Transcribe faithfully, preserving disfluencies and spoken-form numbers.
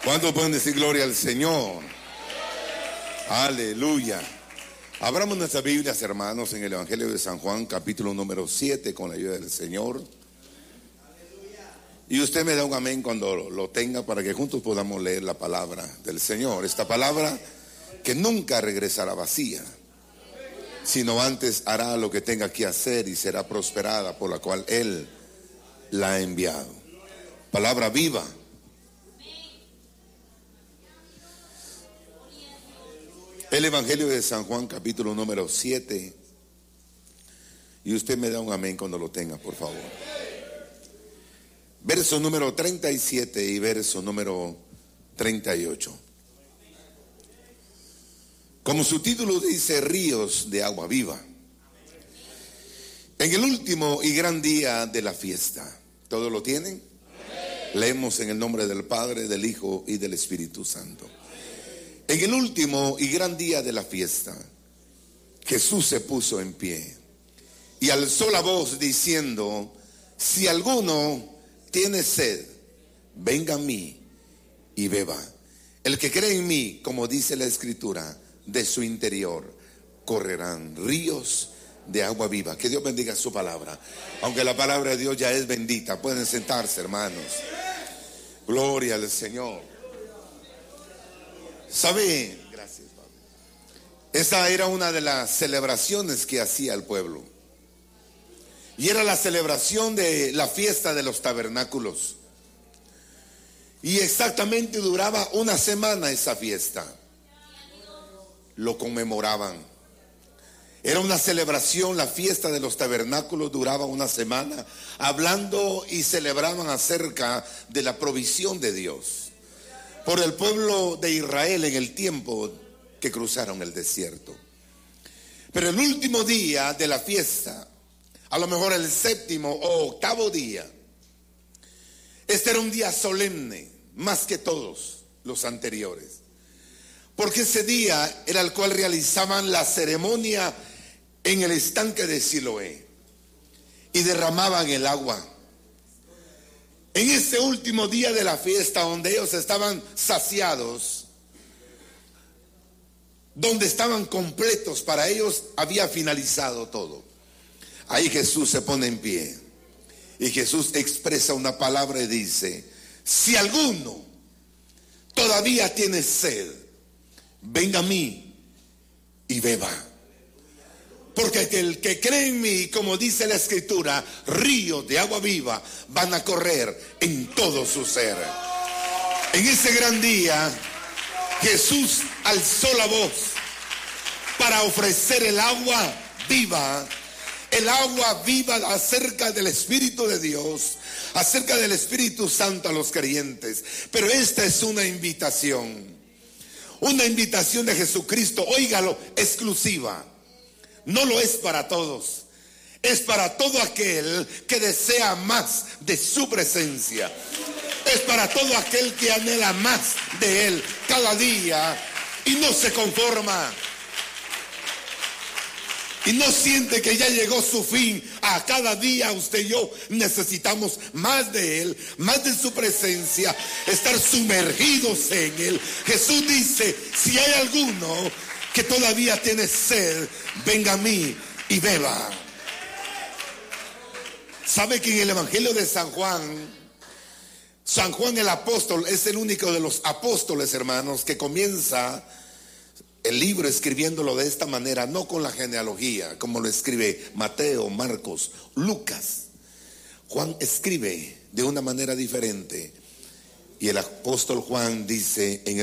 ¿Cuántos pueden decir gloria al Señor? Aleluya. Abramos nuestras Biblias, hermanos, en el Evangelio de San Juan, capítulo número siete, con la ayuda del Señor. Y usted me da un amén cuando lo tenga, para que juntos podamos leer la palabra del Señor. Esta palabra que nunca regresará vacía, sino antes hará lo que tenga que hacer y será prosperada, por la cual Él la ha enviado. Palabra viva. El Evangelio de San Juan, capítulo número siete. Y usted me da un amén cuando lo tenga, por favor. Verso número treinta y siete y verso número treinta y ocho. Como su título dice, ríos de agua viva. En el último y gran día de la fiesta. ¿Todos lo tienen? Leemos en el nombre del Padre, del Hijo y del Espíritu Santo. En el último y gran día de la fiesta, Jesús se puso en pie y alzó la voz diciendo: si alguno tiene sed, venga a mí y beba. El que cree en mí, como dice la Escritura, de su interior correrán ríos de agua viva. Que Dios bendiga su palabra. Aunque la palabra de Dios ya es bendita, pueden sentarse, hermanos. Gloria al Señor. ¿Sabe? Gracias, Pablo. Esa era una de las celebraciones que hacía el pueblo. Y era la celebración de la fiesta de los tabernáculos. Y exactamente duraba una semana esa fiesta. Lo conmemoraban. Era una celebración, la fiesta de los tabernáculos duraba una semana, hablando y celebraban acerca de la provisión de Dios por el pueblo de Israel en el tiempo que cruzaron el desierto. Pero el último día de la fiesta, a lo mejor el séptimo o octavo día, este era un día solemne, más que todos los anteriores, porque ese día era el cual realizaban la ceremonia en el estanque de Siloé y derramaban el agua. En ese último día de la fiesta, donde ellos estaban saciados, donde estaban completos, para ellos había finalizado todo. Ahí Jesús se pone en pie y Jesús expresa una palabra y dice: si alguno todavía tiene sed, venga a mí y beba. Porque el que cree en mí, como dice la Escritura, ríos de agua viva van a correr en todo su ser. En ese gran día, Jesús alzó la voz para ofrecer el agua viva. El agua viva acerca del Espíritu de Dios, acerca del Espíritu Santo a los creyentes. Pero esta es una invitación, una invitación de Jesucristo, óigalo, exclusiva. No lo es para todos, es para todo aquel que desea más de su presencia. Es para todo aquel que anhela más de Él cada día y no se conforma. Y no siente que ya llegó su fin. A cada día usted y yo necesitamos más de Él, más de su presencia, estar sumergidos en Él. Jesús dice: si hay alguno que todavía tiene sed, venga a mí y beba. ¿Sabe que en el Evangelio de San Juan, San Juan el apóstol es el único de los apóstoles, hermanos, que comienza el libro escribiéndolo de esta manera, no con la genealogía como lo escribe Mateo, Marcos, Lucas? Juan escribe de una manera diferente, y el apóstol Juan dice en el